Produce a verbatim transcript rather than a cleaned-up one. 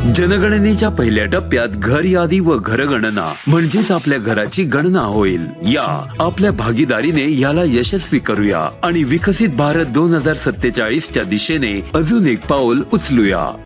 जनगणनेच्या पहिल्या टप्प्यात घर यादी व घरगणना म्हणजेच आपल्या घराची गणना होईल। या आपल्या भागीदारीने याला यशस्वी करूया आणि विकसित भारत दोन हजार सत्तेचाळीस च्या दिशेने अजून एक पाऊल उचलूया।